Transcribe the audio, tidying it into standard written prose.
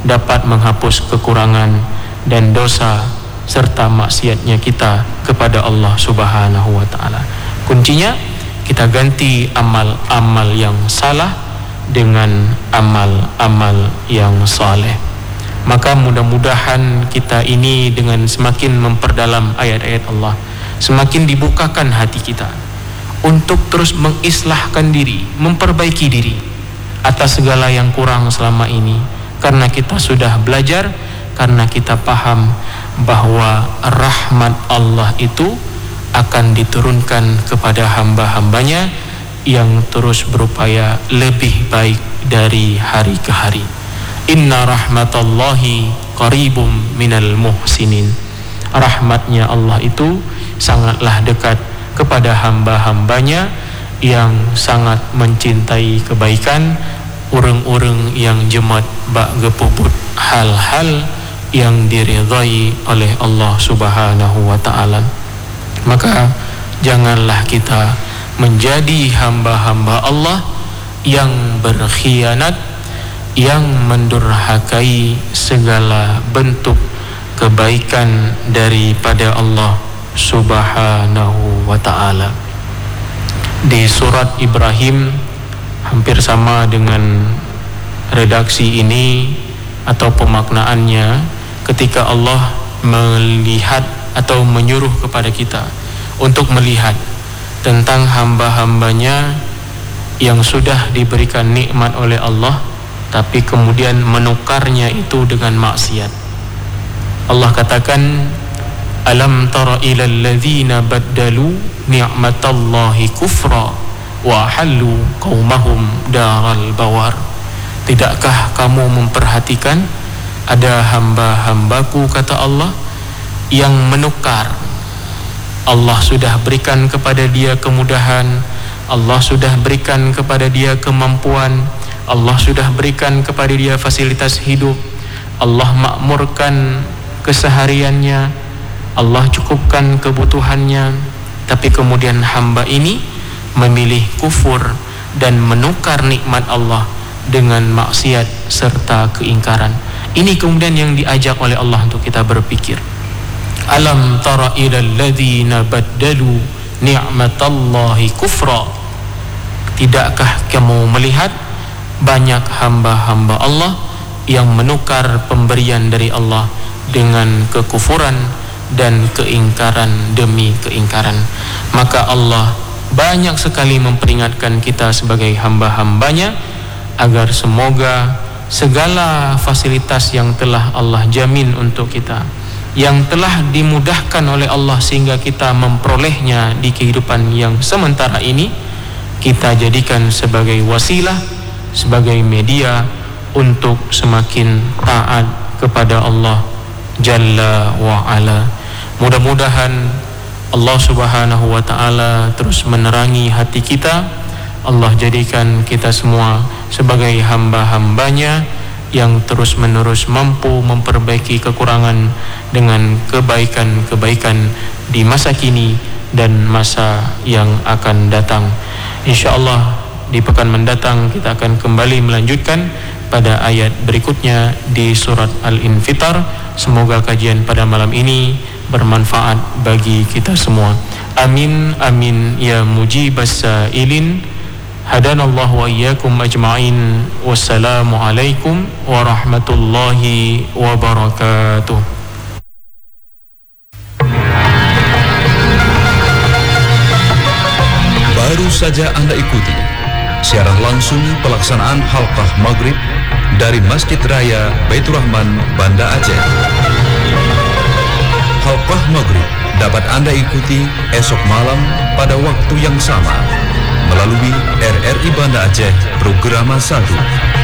dapat menghapus kekurangan dan dosa serta maksiatnya kita kepada Allah Subhanahu wa taala. Kuncinya kita ganti amal-amal yang salah dengan amal-amal yang saleh. Maka mudah-mudahan kita ini dengan semakin memperdalam ayat-ayat Allah, semakin dibukakan hati kita untuk terus mengislahkan diri, memperbaiki diri atas segala yang kurang selama ini. Karena kita sudah belajar, karena kita paham bahwa rahmat Allah itu akan diturunkan kepada hamba-hambanya yang terus berupaya lebih baik dari hari ke hari. Inna rahmatallahi qaribum minal muhsinin. Rahmatnya Allah itu sangatlah dekat kepada hamba-hambanya yang sangat mencintai kebaikan, urang-urang yang jemat bak gepuput hal-hal yang diridhai oleh Allah Subhanahu wa taala. Maka janganlah kita menjadi hamba-hamba Allah yang berkhianat, yang mendurhakai segala bentuk kebaikan daripada Allah Subhanahu wa ta'ala. Di surat Ibrahim hampir sama dengan redaksi ini atau pemaknaannya, ketika Allah melihat atau menyuruh kepada kita untuk melihat tentang hamba-hambanya yang sudah diberikan nikmat oleh Allah tapi kemudian menukarnya itu dengan maksiat. Allah katakan, alam tara ilal ladzina baddalu ni'matallahi kufra wa ahallu qaumahum daral bawar. Tidakkah kamu memperhatikan ada hamba-hambaku, kata Allah, yang menukar. Allah sudah berikan kepada dia kemudahan, Allah sudah berikan kepada dia kemampuan, Allah sudah berikan kepada dia fasilitas hidup, Allah makmurkan kesehariannya, Allah cukupkan kebutuhannya, tapi kemudian hamba ini memilih kufur dan menukar nikmat Allah dengan maksiat serta keingkaran. Ini kemudian yang diajak oleh Allah untuk kita berpikir. Alam tara ilal ladzina baddalu ni'matallahi kufra. Tidakkah kamu melihat banyak hamba-hamba Allah yang menukar pemberian dari Allah dengan kekufuran dan keingkaran demi keingkaran. Maka Allah banyak sekali memperingatkan kita sebagai hamba-hambanya agar semoga segala fasilitas yang telah Allah jamin untuk kita, yang telah dimudahkan oleh Allah sehingga kita memperolehnya di kehidupan yang sementara ini, kita jadikan sebagai wasilah, sebagai media untuk semakin taat kepada Allah Jalla wa Ala. Mudah-mudahan Allah Subhanahu wa ta'ala terus menerangi hati kita. Allah jadikan kita semua sebagai hamba-hambanya yang terus-menerus mampu memperbaiki kekurangan dengan kebaikan-kebaikan di masa kini dan masa yang akan datang. InsyaAllah di pekan mendatang kita akan kembali melanjutkan pada ayat berikutnya di surat Al-Infitar. Semoga kajian pada malam ini bermanfaat bagi kita semua. Amin amin ya mujibas sa'ilin. Hadanallahu wa iyyakum ajma'in. Wassalamualaikum warahmatullahi wabarakatuh. Baru saja Anda ikuti siaran langsung pelaksanaan halqah maghrib dari Masjid Raya Baitur Rahman, Banda Aceh. Halqah maghrib dapat Anda ikuti esok malam pada waktu yang sama melalui RRI Banda Aceh Programa 1.